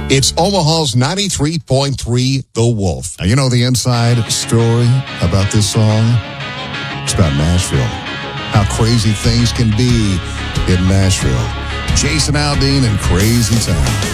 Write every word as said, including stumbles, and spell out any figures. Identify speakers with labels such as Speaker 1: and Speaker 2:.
Speaker 1: It's Omaha's ninety-three point three The Wolf.
Speaker 2: Now, you know the inside story about this song? It's about Nashville. How crazy things can be in Nashville. Jason Aldean and Crazy Town.